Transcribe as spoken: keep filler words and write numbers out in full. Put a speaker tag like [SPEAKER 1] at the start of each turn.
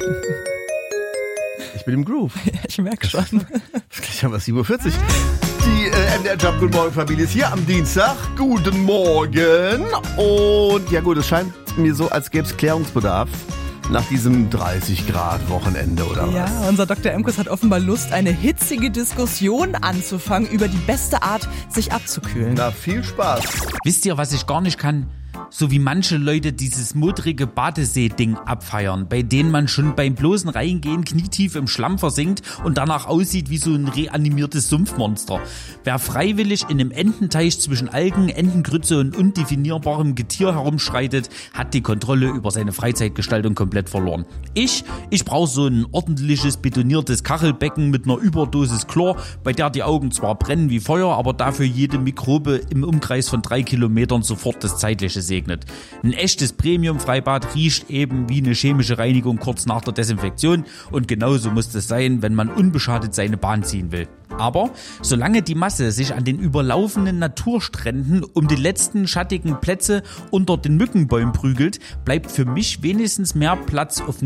[SPEAKER 1] Ich bin im Groove.
[SPEAKER 2] Ja, ich merke schon.
[SPEAKER 1] Ich habe sieben Uhr vierzig. Die äh, M D R Jump Guten Morgen Familie ist hier am Dienstag. Guten Morgen. Und ja gut, es scheint mir so, als gäbe es Klärungsbedarf nach diesem dreißig Grad Wochenende oder was?
[SPEAKER 2] Ja, unser Doktor Emkus hat offenbar Lust, eine hitzige Diskussion anzufangen über die beste Art, sich abzukühlen.
[SPEAKER 1] Na, viel Spaß.
[SPEAKER 3] Wisst ihr, was ich gar nicht kann? So wie manche Leute dieses modrige Badesee-Ding abfeiern, bei denen man schon beim bloßen Reingehen knietief im Schlamm versinkt und danach aussieht wie so ein reanimiertes Sumpfmonster. Wer freiwillig in einem Ententeich zwischen Algen, Entengrütze und undefinierbarem Getier herumschreitet, hat die Kontrolle über seine Freizeitgestaltung komplett verloren. Ich, ich brauche so ein ordentliches, betoniertes Kachelbecken mit einer Überdosis Chlor, bei der die Augen zwar brennen wie Feuer, aber dafür jede Mikrobe im Umkreis von drei Kilometern sofort das Zeitliche segnet. Ein echtes Premium-Freibad riecht eben wie eine chemische Reinigung kurz nach der Desinfektion und genauso muss es sein, wenn man unbeschadet seine Bahn ziehen will. Aber solange die Masse sich an den überlaufenden Naturstränden um die letzten schattigen Plätze unter den Mückenbäumen prügelt, bleibt für mich wenigstens mehr Platz auf